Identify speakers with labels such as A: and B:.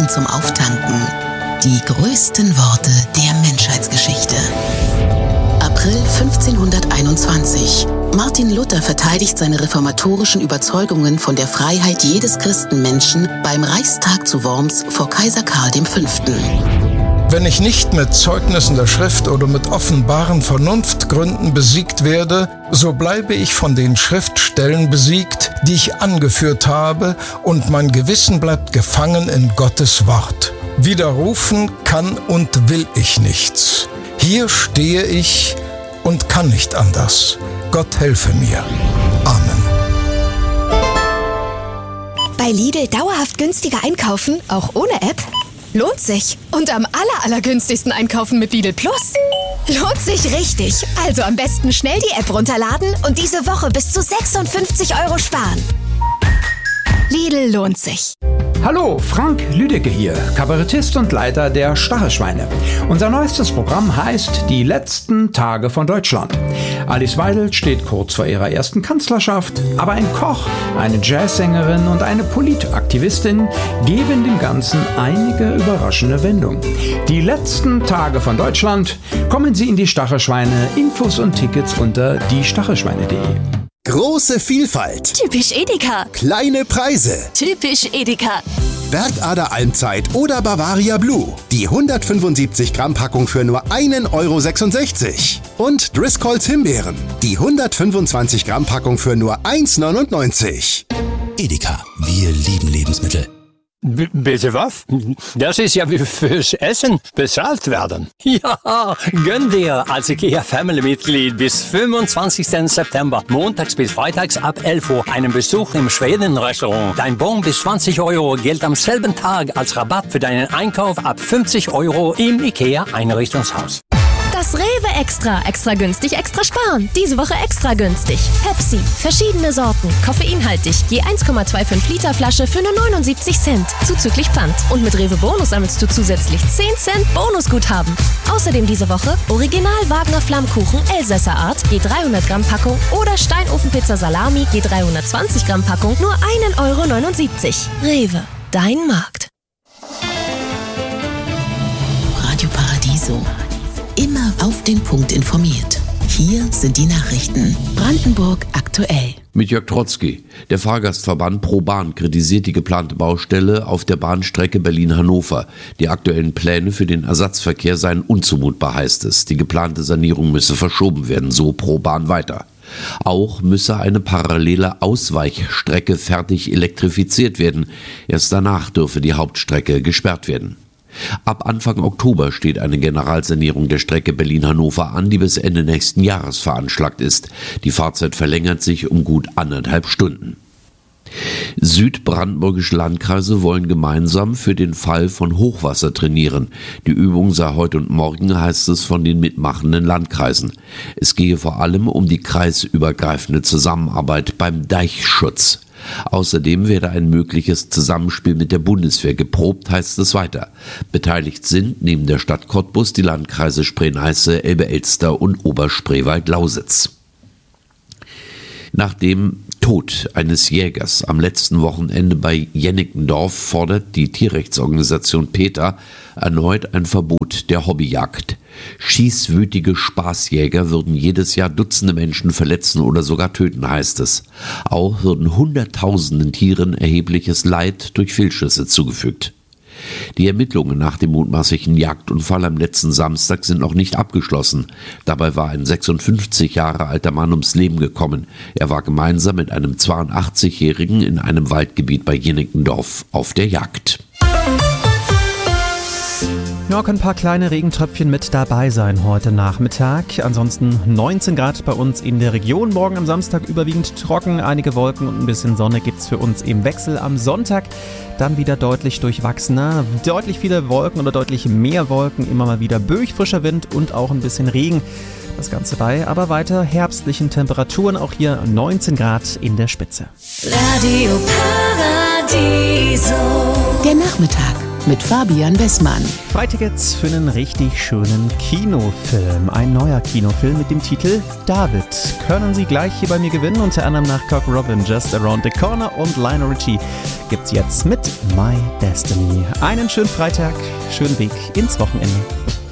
A: Gedanken zum Auftanken. Die größten Worte der Menschheitsgeschichte. April 1521. Martin Luther verteidigt seine reformatorischen Überzeugungen von der Freiheit jedes Christenmenschen beim Reichstag zu Worms vor Kaiser Karl V.
B: Wenn ich nicht mit Zeugnissen der Schrift oder mit offenbaren Vernunftgründen besiegt werde, so bleibe ich von den Schriftstellen besiegt, die ich angeführt habe, und mein Gewissen bleibt gefangen in Gottes Wort. Widerrufen kann und will ich nichts. Hier stehe ich und kann nicht anders. Gott helfe mir. Amen.
C: Bei Lidl dauerhaft günstiger einkaufen, auch ohne App? Lohnt sich. Und am allergünstigsten einkaufen mit Lidl Plus. Lohnt sich richtig. Also am besten schnell die App runterladen und diese Woche bis zu 56 € sparen. Lidl lohnt sich.
D: Hallo, Frank Lüdecke hier, Kabarettist und Leiter der Stachelschweine. Unser neuestes Programm heißt Die letzten Tage von Deutschland. Alice Weidel steht kurz vor ihrer ersten Kanzlerschaft, aber ein Koch, eine Jazzsängerin und eine Politaktivistin geben dem Ganzen einige überraschende Wendungen. Die letzten Tage von Deutschland. Kommen Sie in die Stachelschweine. Infos und Tickets unter diestachelschweine.de.
E: Große Vielfalt.
C: Typisch Edeka.
E: Kleine Preise.
C: Typisch Edeka.
E: Bergader Almzeit oder Bavaria Blue. Die 175 Gramm Packung für nur 1,66 €. Und Driscolls Himbeeren. Die 125 Gramm Packung für nur 1,99 €.
F: Edeka, wir lieben Lebensmittel.
G: Bitte was? Das ist ja wie fürs Essen bezahlt werden. Ja, gönn dir als IKEA-Family-Mitglied bis 25. September, montags bis freitags ab 11 Uhr, einen Besuch im Schweden-Restaurant. Dein Bon bis 20 € gilt am selben Tag als Rabatt für deinen Einkauf ab 50 € im IKEA-Einrichtungshaus.
C: Das Rewe Extra. Extra günstig, extra sparen. Diese Woche extra günstig. Pepsi. Verschiedene Sorten. Koffeinhaltig. Je 1,25 Liter Flasche für nur 79 Cent. Zuzüglich Pfand. Und mit Rewe Bonus sammelst du zusätzlich 10 Cent Bonusguthaben. Außerdem diese Woche Original Wagner Flammkuchen Elsässer Art. Je 300 Gramm Packung. Oder Steinofenpizza Salami. Je 320 Gramm Packung. Nur 1,79 €. Rewe. Dein Markt.
A: Radio Paradiso. Immer auf den Punkt informiert. Hier sind die Nachrichten. Brandenburg aktuell.
H: Mit Jörg Trotzki. Der Fahrgastverband ProBahn kritisiert die geplante Baustelle auf der Bahnstrecke Berlin-Hannover. Die aktuellen Pläne für den Ersatzverkehr seien unzumutbar, heißt es. Die geplante Sanierung müsse verschoben werden, so ProBahn weiter. Auch müsse eine parallele Ausweichstrecke fertig elektrifiziert werden. Erst danach dürfe die Hauptstrecke gesperrt werden. Ab Anfang Oktober steht eine Generalsanierung der Strecke Berlin-Hannover an, die bis Ende nächsten Jahres veranschlagt ist. Die Fahrzeit verlängert sich um gut 1,5 Stunden. Südbrandenburgische Landkreise wollen gemeinsam für den Fall von Hochwasser trainieren. Die Übung sei heute und morgen, heißt es von den mitmachenden Landkreisen. Es gehe vor allem um die kreisübergreifende Zusammenarbeit beim Deichschutz. Außerdem werde ein mögliches Zusammenspiel mit der Bundeswehr geprobt, heißt es weiter. Beteiligt sind neben der Stadt Cottbus die Landkreise Spree-Neiße, Elbe-Elster und Oberspreewald-Lausitz. Nach dem Tod eines Jägers am letzten Wochenende bei Jennickendorf fordert die Tierrechtsorganisation PETA erneut ein Verbot der Hobbyjagd. Schießwütige Spaßjäger würden jedes Jahr Dutzende Menschen verletzen oder sogar töten, heißt es. Auch würden Hunderttausenden Tieren erhebliches Leid durch Fehlschüsse zugefügt. Die Ermittlungen nach dem mutmaßlichen Jagdunfall am letzten Samstag sind noch nicht abgeschlossen. Dabei war ein 56 Jahre alter Mann ums Leben gekommen. Er war gemeinsam mit einem 82-Jährigen in einem Waldgebiet bei Jennickendorf auf der Jagd.
I: Ja, können ein paar kleine Regentröpfchen mit dabei sein heute Nachmittag. Ansonsten 19 Grad bei uns in der Region. Morgen am Samstag überwiegend trocken, einige Wolken und ein bisschen Sonne gibt's für uns im Wechsel. Am Sonntag dann wieder deutlich durchwachsener, deutlich viele Wolken oder deutlich mehr Wolken, immer mal wieder böig frischer Wind und auch ein bisschen Regen. Das Ganze bei aber weiter herbstlichen Temperaturen, auch hier 19 Grad in der Spitze.
A: Radio Paradiso. Der Nachmittag. mit Fabian Wessmann.
I: Freitickets für einen richtig schönen Kinofilm. Ein neuer Kinofilm mit dem Titel David. Können Sie gleich hier bei mir gewinnen, unter anderem nach Cock Robin, Just Around the Corner und Lionel Richie gibt's jetzt mit My Destiny. Einen schönen Freitag, schönen Weg ins Wochenende.